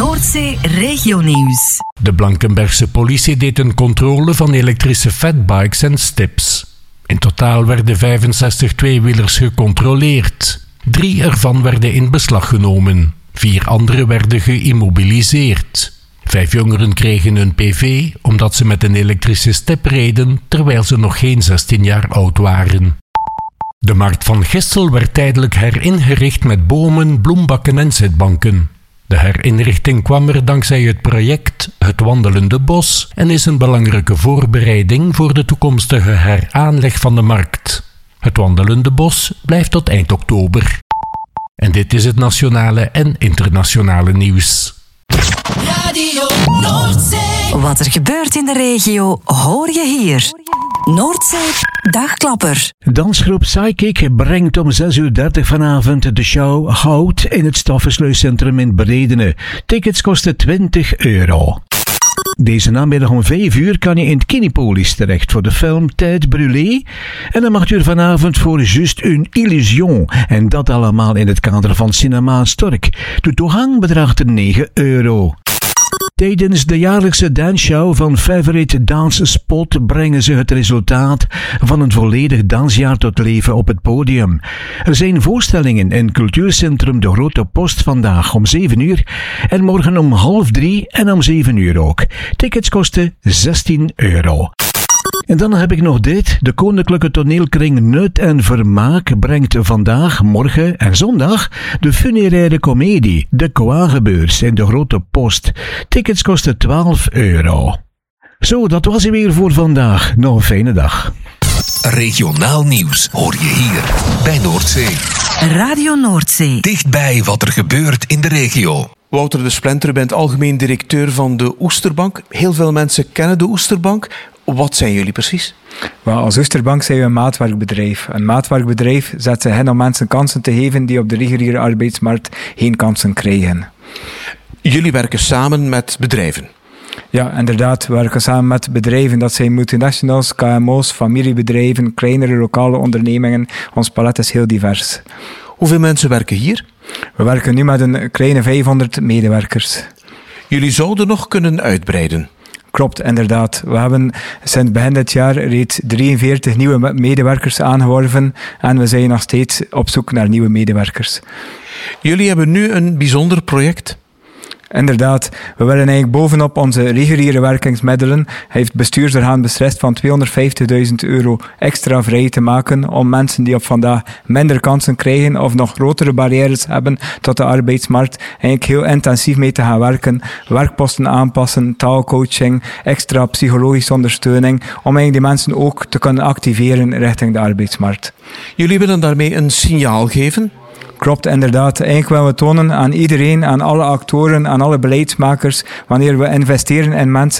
Noordzee Regionieuws. De Blankenbergse politie deed een controle van elektrische fatbikes en stips. In totaal werden 65 tweewielers gecontroleerd. 3 ervan werden in beslag genomen. 4 andere werden geïmmobiliseerd. 5 jongeren kregen een PV omdat ze met een elektrische step reden terwijl ze nog geen 16 jaar oud waren. De markt van Gistel werd tijdelijk heringericht met bomen, bloembakken en zitbanken. De herinrichting kwam er dankzij het project Het Wandelende Bos en is een belangrijke voorbereiding voor de toekomstige heraanleg van de markt. Het Wandelende Bos blijft tot eind oktober. En dit is het nationale en internationale nieuws. Radio Noordzee. Wat er gebeurt in de regio hoor je hier. Noordzee Dagklapper. Dansgroep Psychic brengt om 6:30 vanavond de show Hout in het Stoffensluiscentrum in Bredene. Tickets kosten €20. Deze namiddag om 5 uur kan je in het Kinepolis terecht voor de film Tête Brûlée. En dan mag u er vanavond voor Juste une illusion. En dat allemaal in het kader van Cinema Stork. De toegang bedraagt €9. Tijdens de jaarlijkse dansshow van Favorite Dance Spot brengen ze het resultaat van een volledig dansjaar tot leven op het podium. Er zijn voorstellingen in Cultuurcentrum De Grote Post vandaag om 7 uur en morgen om 2:30 en om 7 uur ook. Tickets kosten €16. En dan heb ik nog dit. De Koninklijke Toneelkring Nut en Vermaak brengt vandaag, morgen en zondag de funeraire komedie De Kwagebeurs in De Grote Post. Tickets kosten €12. Zo, dat was het weer voor vandaag. Nog een fijne dag. Regionaal nieuws hoor je hier bij Noordzee. Radio Noordzee. Dichtbij wat er gebeurt in de regio. Wouter de Splinter, bent algemeen directeur van de Oesterbank. Heel veel mensen kennen de Oesterbank. Wat zijn jullie precies? Wel, als Oesterbank zijn we een maatwerkbedrijf. Een maatwerkbedrijf zet zich in om mensen kansen te geven die op de reguliere arbeidsmarkt geen kansen krijgen. Jullie werken samen met bedrijven? Ja, inderdaad. We werken samen met bedrijven. Dat zijn multinationals, KMO's, familiebedrijven, kleinere lokale ondernemingen. Ons palet is heel divers. Hoeveel mensen werken hier? We werken nu met een kleine 500 medewerkers. Jullie zouden nog kunnen uitbreiden? Klopt, inderdaad. We hebben sinds begin dit jaar reeds 43 nieuwe medewerkers aangeworven en we zijn nog steeds op zoek naar nieuwe medewerkers. Jullie hebben nu een bijzonder project? Inderdaad, we willen eigenlijk bovenop onze reguliere werkingsmiddelen, heeft het bestuursorgaan beslist van €250.000 extra vrij te maken om mensen die op vandaag minder kansen krijgen of nog grotere barrières hebben tot de arbeidsmarkt, eigenlijk heel intensief mee te gaan werken, werkposten aanpassen, taalcoaching, extra psychologische ondersteuning, om eigenlijk die mensen ook te kunnen activeren richting de arbeidsmarkt. Jullie willen daarmee een signaal geven? Klopt, inderdaad. Eigenlijk willen we tonen aan iedereen, aan alle actoren, aan alle beleidsmakers, wanneer we investeren in mensen,